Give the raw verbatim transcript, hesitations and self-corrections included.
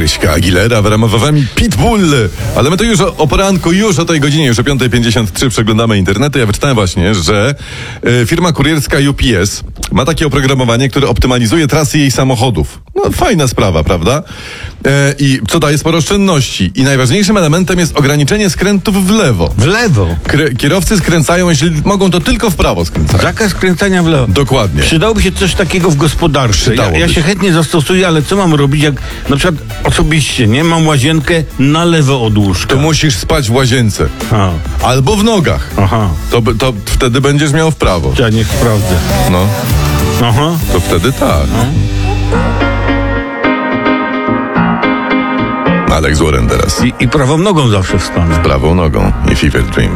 Kryśka Aguilera, w ramowami Pitbull. Ale my to już o, o poranku, już o tej godzinie, już o piąta pięćdziesiąt trzy przeglądamy internety. Ja wyczytałem właśnie, że y, firma kurierska U P S ma takie oprogramowanie, które optymalizuje trasy jej samochodów. No fajna sprawa, prawda? E, I co daje sporo oszczędności. I najważniejszym elementem jest ograniczenie skrętów w lewo. W lewo. Kry- kierowcy skręcają, jeśli mogą, to tylko w prawo skręcać. Zakaz skręcania w lewo. Dokładnie. Przydałoby się coś takiego w gospodarce. Ja, ja się chętnie zastosuję, ale co mam robić, jak na przykład osobiście, nie? Mam łazienkę na lewo od łóżka. To musisz spać w łazience. A. Albo w nogach. Aha. To, by- to wtedy będziesz miał w prawo. Ja niech sprawdzę. No, Aha. to wtedy tak. Alex Warren teraz. I, I prawą nogą zawsze wstanę. Prawą nogą i Fever Dream.